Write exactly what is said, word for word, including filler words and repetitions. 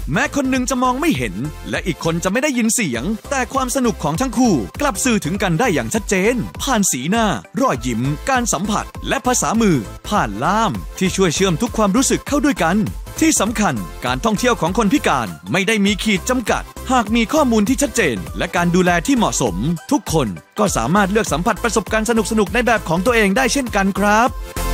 แม้คนหนึ่งจะมองไม่เห็นและอีกคนจะไม่ได้ยินเสียงแต่ความสนุกของทั้งคู่กลับสื่อถึงกันได้อย่างชัดเจนผ่านสีหน้ารอยยิ้มการสัมผัสและภาษามือผ่านล่ามที่ช่วยเชื่อมทุกความรู้สึกเข้าด้วยกันที่สำคัญการท่องเที่ยวของคนพิการไม่ได้มีขีดจำกัดหากมีข้อมูลที่ชัดเจนและการดูแลที่เหมาะสมทุกคนก็สามารถเลือกสัมผัสประสบการณ์สนุกๆในแบบของตัวเองได้เช่นกันครับ